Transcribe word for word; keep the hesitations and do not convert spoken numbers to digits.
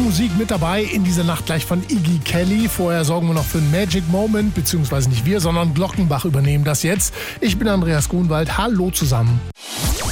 Musik mit dabei in dieser Nacht gleich von Iggy Kelly. Vorher sorgen wir noch für einen Magic Moment, beziehungsweise nicht wir, sondern Glockenbach übernehmen das jetzt. Ich bin Andreas Grunwald. Hallo zusammen.